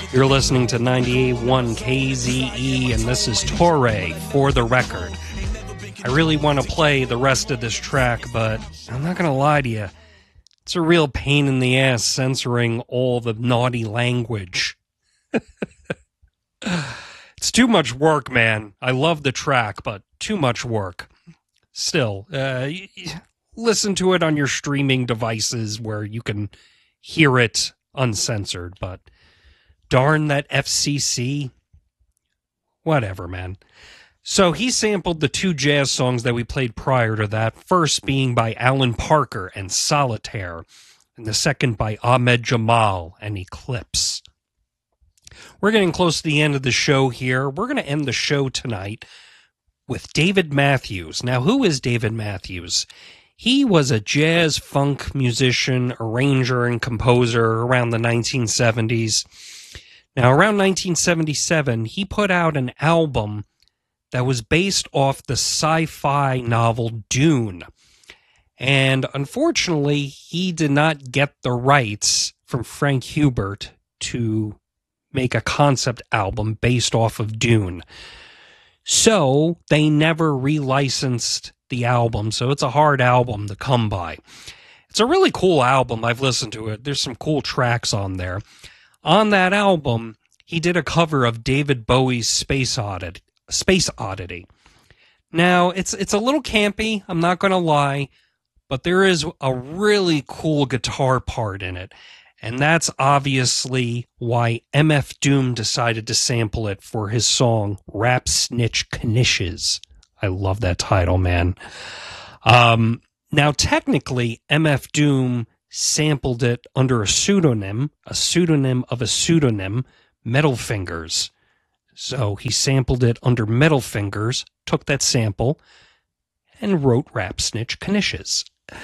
You're listening to 98.1 KZE, and this is Torre for the record. I really want to play the rest of this track, but I'm not going to lie to you. It's a real pain in the ass censoring all the naughty language. It's too much work, man. I love the track, but too much work. Still, listen to it on your streaming devices where you can hear it uncensored, but darn that FCC. Whatever, man. So he sampled the two jazz songs that we played prior to that, first being by Alan Parker and Solitaire, and the second by Ahmed Jamal and Eclipse. We're getting close to the end of the show here. We're going to end the show tonight with David Matthews. Now, who is David Matthews? He was a jazz funk musician, arranger, and composer around the 1970s. Now, around 1977, he put out an album that was based off the sci-fi novel Dune. And unfortunately, he did not get the rights from Frank Hubert to make a concept album based off of Dune. So they never relicensed the album, so it's a hard album to come by. It's a really cool album. I've listened to it. There's some cool tracks on there. On that album, he did a cover of David Bowie's Space Oddity. Now, it's a little campy, I'm not going to lie, but there is a really cool guitar part in it. And that's obviously why MF Doom decided to sample it for his song Rap Snitch Knishes. I love that title, man. Now, technically, MF Doom sampled it under a pseudonym of a pseudonym, Metal Fingers. So he sampled it under Metal Fingers, took that sample, and wrote Rap Snitch Knishes.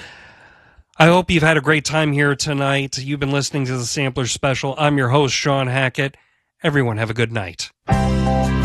I hope you've had a great time here tonight. You've been listening to the Sampler Special. I'm your host, Sean Hackett. Everyone have a good night.